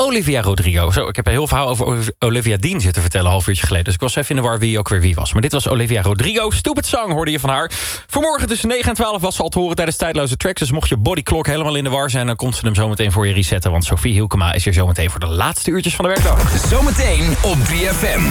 Olivia Rodrigo. Zo, ik heb een heel verhaal over Olivia Dean zitten vertellen... een half uurtje geleden. Dus ik was even in de war wie ook weer wie was. Maar dit was Olivia Rodrigo. Stupid Song hoorde je van haar. Vanmorgen tussen 9 en 12 was ze al te horen tijdens Tijdloze Tracks. Dus mocht je bodyclock helemaal in de war zijn... dan komt ze hem zometeen voor je resetten. Want Sophie Hielkema is hier zometeen voor de laatste uurtjes van de werkdag. Zometeen op 3FM.